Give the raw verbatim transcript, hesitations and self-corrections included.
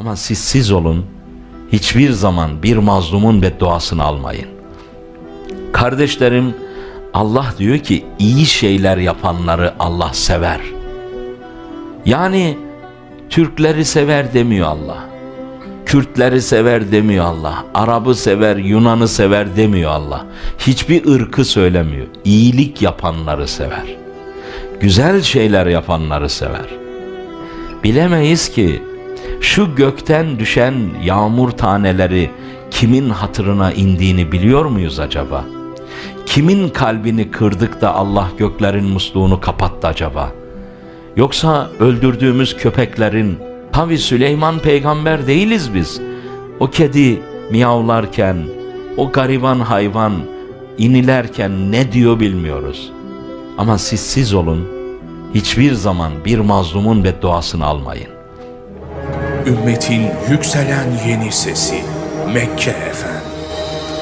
Ama siz siz olun, hiçbir zaman bir mazlumun bedduasını almayın. Kardeşlerim, Allah diyor ki iyi şeyler yapanları Allah sever. Yani Türkleri sever demiyor Allah. Kürtleri sever demiyor Allah. Arap'ı sever, Yunan'ı sever demiyor Allah. Hiçbir ırkı söylemiyor. İyilik yapanları sever. Güzel şeyler yapanları sever. Bilemeyiz ki şu gökten düşen yağmur taneleri kimin hatırına indiğini biliyor muyuz acaba? Kimin kalbini kırdık da Allah göklerin musluğunu kapattı acaba? Yoksa öldürdüğümüz köpeklerin, tabi Süleyman peygamber değiliz biz. O kedi miyavlarken, o gariban hayvan inilerken ne diyor bilmiyoruz. Ama siz siz olun, hiçbir zaman bir mazlumun bedduasını almayın. Ümmetin yükselen yeni sesi Mekke Efendi.